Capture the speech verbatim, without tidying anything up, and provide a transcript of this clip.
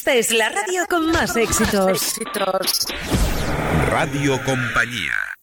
Esta es la radio con más éxitos. Radio Compañía.